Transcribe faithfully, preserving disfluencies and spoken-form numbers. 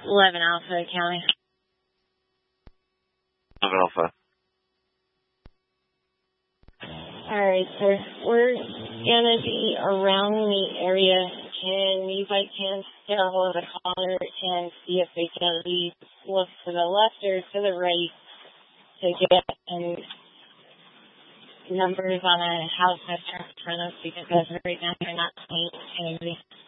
eleven Alpha County. eleven Alpha. Alright, sir. We're gonna be around the area. Can you by chance get a hold of the caller and see if they can at least look to the left or to the right to get um, numbers on a house that's in front of us, because right now they're not saying anything.